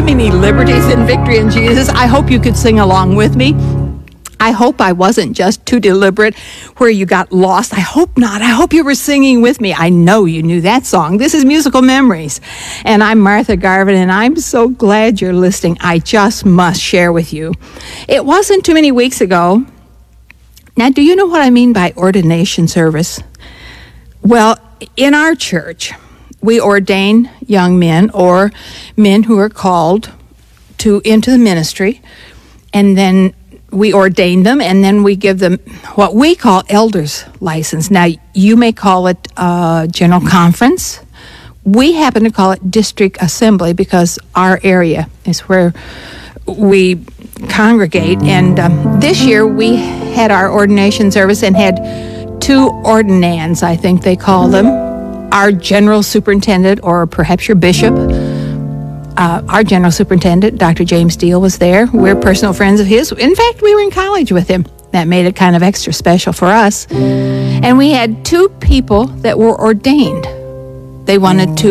many liberties in victory in Jesus. I hope you could sing along with me. I hope I wasn't just too deliberate where you got lost. I hope not. I hope you were singing with me. I know you knew that song. This is Musical Memories. And I'm Martha Garvin, and I'm so glad you're listening. I just must share with you. It wasn't too many weeks ago. Now, do you know what I mean by ordination service? Well, in our church, we ordain young men or men who are called into the ministry, and then we ordain them, and then we give them what we call elder's license. Now, you may call it general conference. We happen to call it district assembly because our area is where we congregate. And this year we had our ordination service and had two ordinands, I think they call them. Our general superintendent, or perhaps your bishop. Our general superintendent, Dr. James Deal, was there. We're personal friends of his. In fact, we were in college with him. That made it kind of extra special for us. And we had two people that were ordained. They wanted to